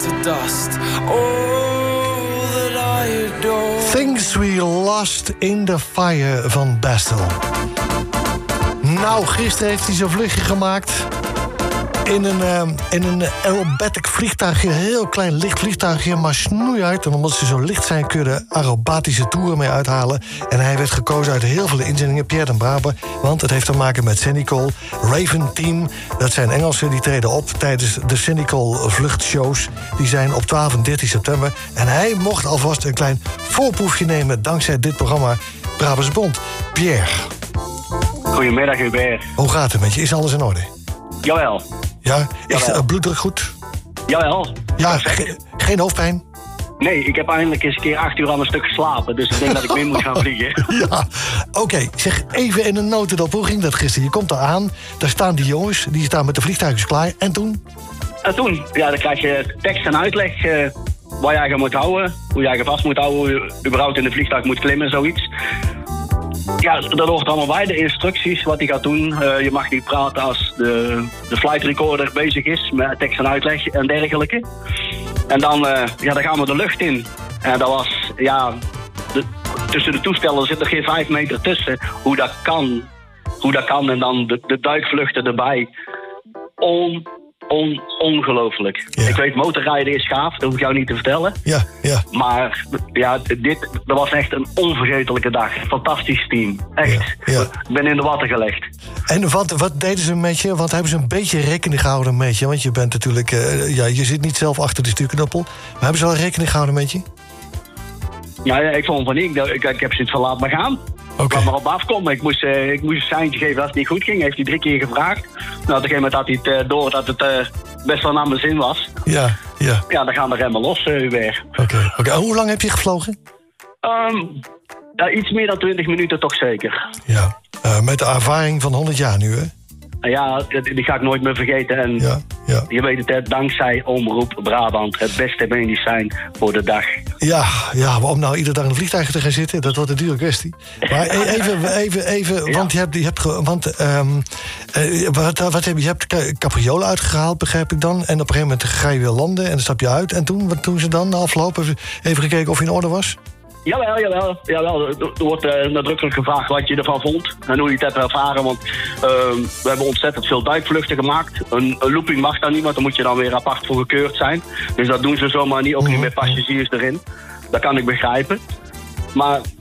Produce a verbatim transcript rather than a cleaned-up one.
to dust. All that I adore. Things We Lost in the Fire van Bastille. Nou, gisteren heeft hij zo'n vluchtje gemaakt in een, uh, in een aerobatic vliegtuigje. Een heel klein licht vliegtuigje, maar snoeihard. En omdat ze zo licht zijn, kun je er aerobatische toeren mee uithalen. En hij werd gekozen uit heel veel inzendingen, Pierre den Braber. Want het heeft te maken met Cenicol, Raven Team. Dat zijn Engelsen, die treden op tijdens de Cenicol vluchtshows. Die zijn op twaalf en dertien september. En hij mocht alvast een klein voorproefje nemen dankzij dit programma Brabants Bond. Pierre. Goedemiddag, Hubert. Hoe gaat het met je? Is alles in orde? Jawel. Ja? Is Jawel. de bloeddruk goed? Jawel. Ja, ge- geen hoofdpijn? Nee, ik heb eindelijk eens een keer acht uur aan een stuk geslapen. Dus ik denk dat ik weer moet gaan vliegen. Ja, oké. Okay. Zeg, even in een notendop. Hoe ging dat gisteren? Je komt daar aan, daar staan die jongens, die staan met de vliegtuigjes klaar. En toen? En toen, ja, dan krijg je tekst en uitleg uh, waar je eigen moet houden. Hoe je eigen vast moet houden, hoe je überhaupt in de vliegtuig moet klimmen, zoiets. Ja, dat hoort allemaal bij, de instructies, wat hij gaat doen. Uh, je mag niet praten als de, de flight recorder bezig is met tekst en uitleg en dergelijke. En dan, uh, ja, dan gaan we de lucht in. En dat was, ja, de, tussen de toestellen zit er geen vijf meter tussen. Hoe dat kan, hoe dat kan en dan de, de duikvluchten erbij. On, on, ongelooflijk. Ja. Ik weet, motorrijden is gaaf, dat hoef ik jou niet te vertellen. Ja, ja. Maar ja, dit dat was echt een onvergetelijke dag. Fantastisch team, echt. Ja, ja. Ik ben in de watten gelegd. En wat, wat deden ze met je? Want hebben ze een beetje rekening gehouden met je? Want je bent natuurlijk, uh, ja, je zit niet zelf achter de stuurknuppel. Maar hebben ze wel rekening gehouden met je? Ja, ja ik vond van niet. Ik, ik, ik heb zoiets van, laat maar gaan. Okay. Ik kwam maar op afkomen. Ik moest, uh, ik moest een seintje geven als het niet goed ging. Heeft hij drie keer gevraagd. Nou, op een gegeven moment had hij het uh, door dat het uh, best wel naar mijn zin was. Ja, ja. Ja, dan gaan de remmen los uh, weer. Oké, okay, oké. Okay. Hoe lang heb je gevlogen? Um, ja, iets meer dan twintig minuten toch zeker. Ja, uh, met de ervaring van honderd jaar nu, hè? Ja, die ga ik nooit meer vergeten. En ja, ja. je weet het, hè, dankzij Omroep Brabant, het beste medicijn voor de dag. Ja, ja, maar om nou iedere dag in een vliegtuig te gaan zitten, dat wordt een dure kwestie. Maar even, even, even, ja. want je hebt, je hebt, want, um, uh, wat, wat heb je, je hebt capriolen uitgehaald, begrijp ik dan. En op een gegeven moment ga je weer landen en dan stap je uit. En toen, wat doen ze dan na afloop? Even, even gekeken of je in orde was? Jawel, jawel, jawel. Er wordt uh, nadrukkelijk gevraagd wat je ervan vond en hoe je het hebt ervaren. Want uh, we hebben ontzettend veel duikvluchten gemaakt. Een, een looping mag dan niet, want dan moet je dan weer apart voor gekeurd zijn. Dus dat doen ze zomaar niet, ook niet met passagiers erin. Dat kan ik begrijpen. Maar